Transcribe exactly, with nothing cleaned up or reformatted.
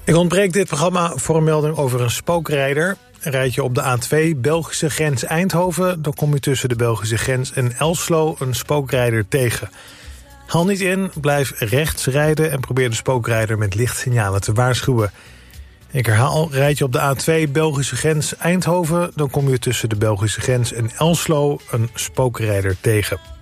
Ik ontbreek dit programma voor een melding over een spookrijder. Rijd je op de A twee Belgische grens Eindhoven, dan kom je tussen de Belgische grens en Elslo een spookrijder tegen. Haal niet in, blijf rechts rijden en probeer de spookrijder met lichtsignalen te waarschuwen. Ik herhaal, rijd je op de A twee Belgische grens Eindhoven, dan kom je tussen de Belgische grens en Elslo een spookrijder tegen.